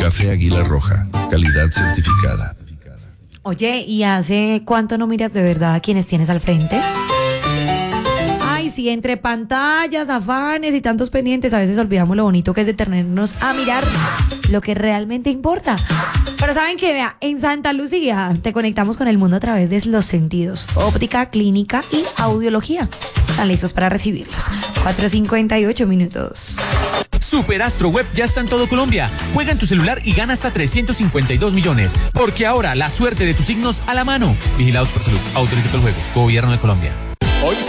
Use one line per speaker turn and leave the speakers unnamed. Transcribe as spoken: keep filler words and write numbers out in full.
Café Águila Roja, calidad certificada.
Oye, ¿y hace cuánto no miras de verdad a quienes tienes al frente? Ay, sí, entre pantallas, afanes y tantos pendientes, a veces olvidamos lo bonito que es detenernos a mirar lo que realmente importa. Pero ¿saben qué? Vea, en Santa Lucía te conectamos con el mundo a través de los sentidos, óptica, clínica y audiología. ¿Están listos para recibirlos? cuatro cincuenta y ocho minutos.
Superastro Web ya está en todo Colombia. Juega en tu celular y gana hasta trescientos cincuenta y dos millones. Porque ahora la suerte de tus signos a la mano. Vigilados por salud. Autoriza con juegos. Gobierno de Colombia.
Hoy